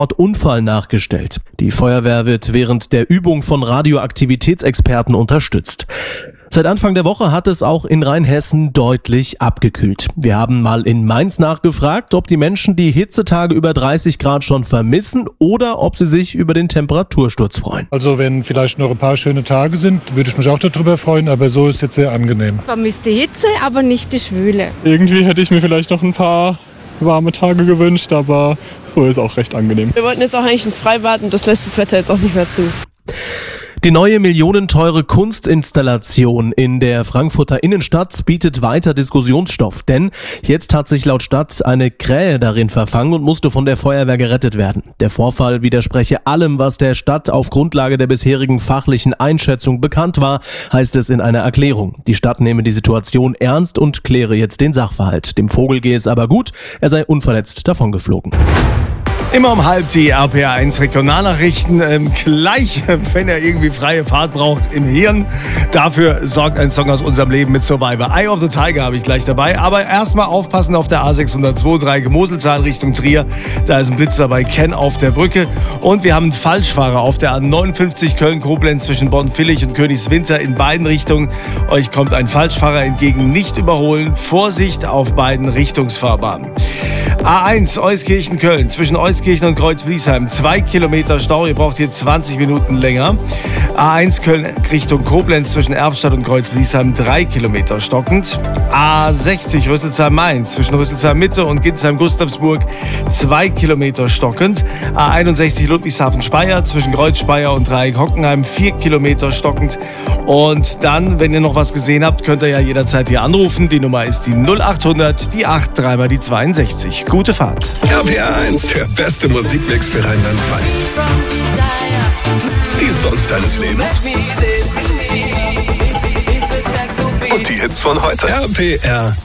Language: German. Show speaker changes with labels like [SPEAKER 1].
[SPEAKER 1] Unfall nachgestellt. Die Feuerwehr wird während der Übung von Radioaktivitätsexperten unterstützt. Seit Anfang der Woche hat es auch in Rheinhessen deutlich abgekühlt. Wir haben mal in Mainz nachgefragt, ob die Menschen die Hitzetage über 30 Grad schon vermissen oder ob sie sich über den Temperatursturz freuen.
[SPEAKER 2] Also wenn vielleicht noch ein paar schöne Tage sind, würde ich mich auch darüber freuen, aber so ist es jetzt sehr angenehm.
[SPEAKER 3] Ich vermisse die Hitze, aber nicht die Schwüle.
[SPEAKER 4] Irgendwie hätte ich mir vielleicht noch ein paar warme Tage gewünscht, aber so ist auch recht angenehm.
[SPEAKER 5] Wir wollten jetzt auch eigentlich ins Freibad und das lässt das Wetter jetzt auch nicht mehr zu.
[SPEAKER 1] Die neue millionenteure Kunstinstallation in der Frankfurter Innenstadt bietet weiter Diskussionsstoff, denn jetzt hat sich laut Stadt eine Krähe darin verfangen und musste von der Feuerwehr gerettet werden. Der Vorfall widerspreche allem, was der Stadt auf Grundlage der bisherigen fachlichen Einschätzung bekannt war, heißt es in einer Erklärung. Die Stadt nehme die Situation ernst und kläre jetzt den Sachverhalt. Dem Vogel gehe es aber gut, er sei unverletzt davongeflogen.
[SPEAKER 6] Immer um halb die RPR1 Regionalnachrichten. Gleich, wenn er irgendwie freie Fahrt braucht im Hirn. Dafür sorgt ein Song aus unserem Leben mit Survivor. Eye of the Tiger habe ich gleich dabei. Aber erstmal aufpassen auf der A602 Moselzahn Richtung Trier. Da ist ein Blitzer bei Ken auf der Brücke. Und wir haben einen Falschfahrer auf der A59 Köln-Koblenz zwischen Bonn-Villig und Königswinter in beiden Richtungen. Euch kommt ein Falschfahrer entgegen. Nicht überholen. Vorsicht auf beiden Richtungsfahrbahnen. A1 Euskirchen-Köln zwischen Euskirchen und Kreuzbliesheim 2 Kilometer Stau, ihr braucht hier 20 Minuten länger. A1 Köln Richtung Koblenz zwischen Erftstadt und Kreuzbliesheim 3 Kilometer stockend. A60 Rüsselsheim-Mainz zwischen Rüsselsheim-Mitte und Ginsheim-Gustavsburg 2 Kilometer stockend. A61 Ludwigshafen-Speyer zwischen Kreuz-Speyer und Dreieck-Hockenheim 4 Kilometer stockend. Und dann, wenn ihr noch was gesehen habt, könnt ihr ja jederzeit hier anrufen. Die Nummer ist die 0800, die 8, dreimal die 62. Gute Fahrt.
[SPEAKER 7] RPR1, der beste Musikmix für Rheinland-Pfalz. Die Songs deines Lebens. Und die Hits von heute. RPR.